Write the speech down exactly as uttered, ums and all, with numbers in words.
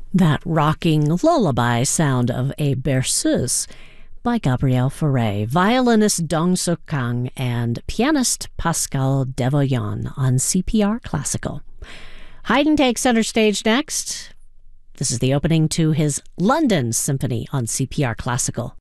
That rocking lullaby sound of a berceuse by Gabrielle Fauré, violinist Dong Suk Kang, and pianist Pascal Devoyan on C P R Classical. Haydn takes center stage next. This is the opening to his London Symphony on C P R Classical.